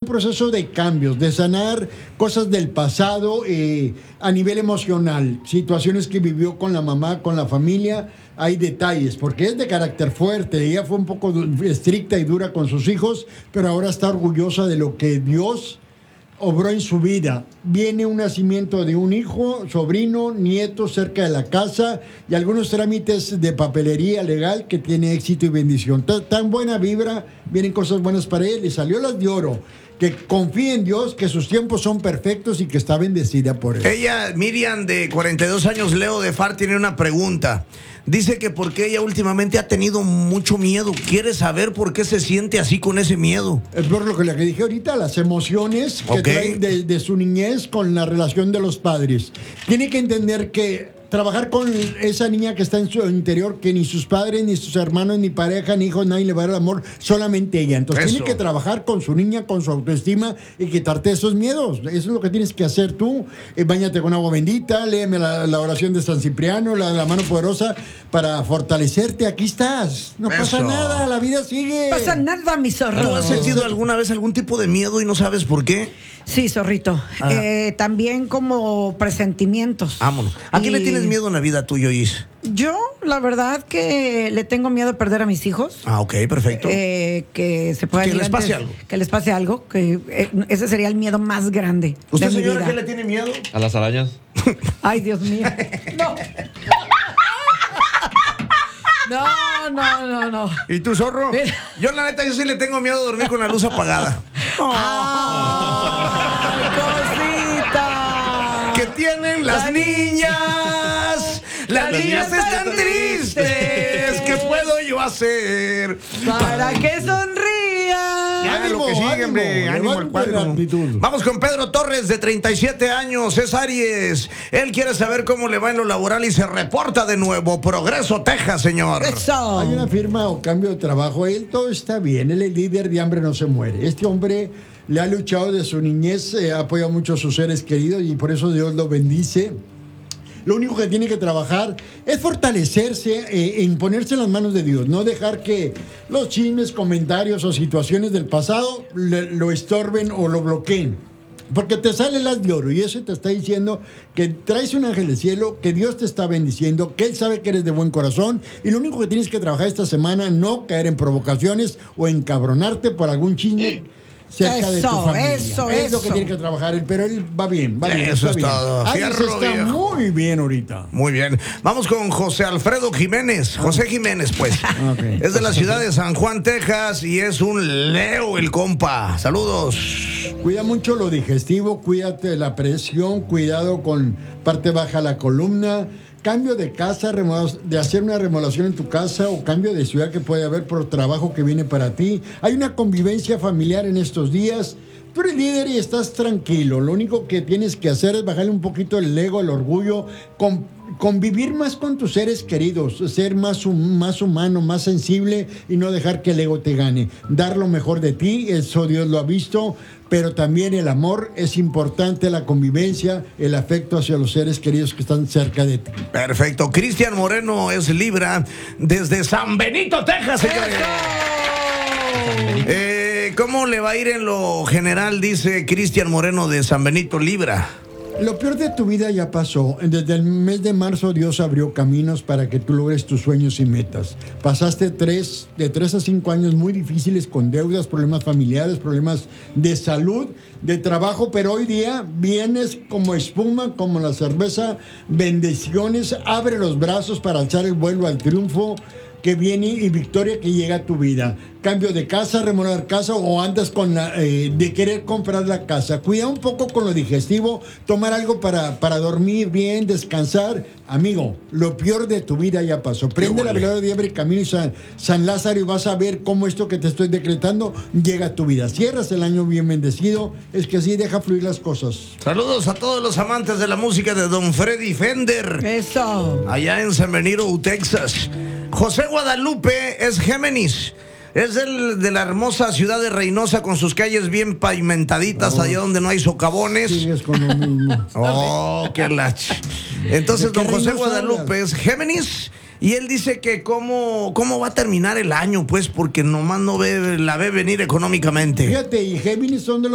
un proceso de cambios, de sanar cosas del pasado a nivel emocional, situaciones que vivió con la mamá, con la familia. Hay detalles, porque es de carácter fuerte. Ella fue un poco estricta y dura con sus hijos, pero ahora está orgullosa de lo que Dios obró en su vida. Viene un nacimiento de un hijo, sobrino, nieto cerca de la casa y algunos trámites de papelería legal que tiene éxito y bendición. Tan buena vibra, vienen cosas buenas para él. Y salió las de oro. Que confíe en Dios, que sus tiempos son perfectos y que está bendecida por él. Ella, Miriam, de 42 años, Leo de Far, tiene una pregunta. Dice que porque ella últimamente ha tenido mucho miedo. Quiere saber por qué se siente así con ese miedo. Es por lo que le dije ahorita, las emociones que trae de su niñez con la relación de los padres. Tiene que entender que trabajar con esa niña que está en su interior, que ni sus padres, ni sus hermanos, ni pareja, ni hijos, nadie le va a dar amor, solamente ella. Entonces tiene que trabajar con su niña, con su autoestima y quitarte esos miedos. Eso es lo que tienes que hacer tú. Báñate con agua bendita, léeme la oración de San Cipriano, la mano poderosa, para fortalecerte. Aquí estás. No pasa nada, la vida sigue. No pasa nada, mi zorro. ¿Tú has sentido alguna vez algún tipo de miedo y no sabes por qué? Sí, zorrito. También como presentimientos. Vámonos. ¿A qué le tienes miedo en la vida tuyo, Is? Yo, la verdad, que le tengo miedo a perder a mis hijos. Ah, ok, perfecto. Que se pueda que les pase algo. Que les pase algo. Ese sería el miedo más grande. ¿Usted, de mi señora, vida. qué le tiene miedo? A las arañas. Ay, Dios mío. No. No. ¿Y tú, zorro? Mira. Yo, la neta, yo sí le tengo miedo a dormir con la luz apagada. ¡Ay, cosita! ¿Qué tienen las niñas? Las niñas están tristes. ¿Qué puedo yo hacer? Para que sonrían. Lo que sigue, hombre. Ánimo al cuadro. Vamos con Pedro Torres, de 37 años. Es Aries. Él quiere saber cómo le va en lo laboral y se reporta de nuevo. Progreso, Texas, señor. Eso. Hay una firma o cambio de trabajo. Él todo está bien. Él es el líder de Hambre No Se Muere. Este hombre le ha luchado de su niñez, ha apoyado mucho a sus seres queridos y por eso Dios lo bendice. Lo único que tiene que trabajar es fortalecerse, en ponerse en las manos de Dios, no dejar que los chismes, comentarios o situaciones del pasado lo estorben o lo bloqueen. Porque te sale el as de oro y eso te está diciendo que traes un ángel del cielo, que Dios te está bendiciendo, que Él sabe que eres de buen corazón y lo único que tienes que trabajar esta semana, no caer en provocaciones o encabronarte por algún chisme cerca de tu familia. Eso es lo que tiene que trabajar él, pero él va bien. Eso es todo. Aries está muy bien ahorita. Muy bien. Vamos con José Alfredo Jiménez. José Jiménez, pues. Okay. Es de la ciudad de San Juan, Texas, y es un Leo el compa. Saludos. Cuida mucho lo digestivo, cuídate de la presión, cuidado con parte baja de la columna. Cambio de casa, de hacer una remodelación en tu casa o cambio de ciudad que puede haber por trabajo que viene para ti. Hay una convivencia familiar en estos días. Tú eres líder y estás tranquilo. Lo único que tienes que hacer es bajarle un poquito el ego, el orgullo, convivir más con tus seres queridos, ser más humano, más sensible y no dejar que el ego te gane. Dar lo mejor de ti, eso Dios lo ha visto, pero también el amor es importante, la convivencia, el afecto hacia los seres queridos que están cerca de ti. Perfecto. Cristian Moreno es Libra desde San Benito, Texas, señores. ¿Cómo le va a ir en lo general? Dice Cristian Moreno de San Benito, Libra. Lo peor de tu vida ya pasó. Desde el mes de marzo Dios abrió caminos para que tú logres tus sueños y metas. Pasaste de 3 a 5 años muy difíciles con deudas, problemas familiares, problemas de salud, de trabajo, pero hoy día vienes como espuma, como la cerveza, bendiciones, abre los brazos para alzar el vuelo al triunfo que viene y victoria que llega a tu vida. Cambio de casa, remodelar casa o andas con de querer comprar la casa. Cuida un poco con lo digestivo, tomar algo para dormir bien, descansar. Amigo, lo peor de tu vida ya pasó. Prende la velada de Abre Camino y San Lázaro y vas a ver cómo esto que te estoy decretando llega a tu vida. Cierras el año bien bendecido, es que así deja fluir las cosas. Saludos a todos los amantes de la música de Don Freddy Fender. Eso. Allá en San Benito, Texas. José Guadalupe es Géminis. Es de la hermosa ciudad de Reynosa con sus calles bien pavimentaditas, allá donde no hay socavones. Sigues con lo mismo. Oh, qué lach. Entonces, don José Guadalupe es Géminis. Y él dice que cómo va a terminar el año, pues, porque nomás no la ve venir económicamente. Fíjate, y Géminis son de los